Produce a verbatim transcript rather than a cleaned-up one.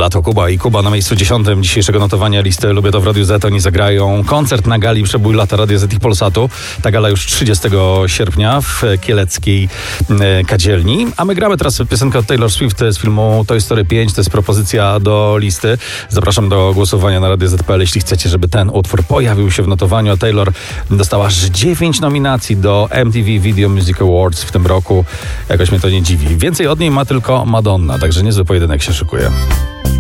Lato Kuba i Kuba na miejscu dziesiątym dzisiejszego notowania listy Lubię to w Radiu Z. Oni zagrają koncert na gali Przebój Lata Radia Z i Polsatu. Ta gala już trzydziestego sierpnia w kieleckiej e, kadzielni. A my gramy teraz piosenkę od Taylor Swift z filmu Toy Story pięć. To jest propozycja do listy. Zapraszam do głosowania na radio zet kropka pe el, jeśli chcecie, żeby ten utwór pojawił się w notowaniu. A Taylor dostała aż dziewięć nominacji do M T V Video Music Awards w tym roku. Jakoś mnie to nie dziwi. Więcej od niej ma tylko Madonna, także niezły pojedynek się szykuje.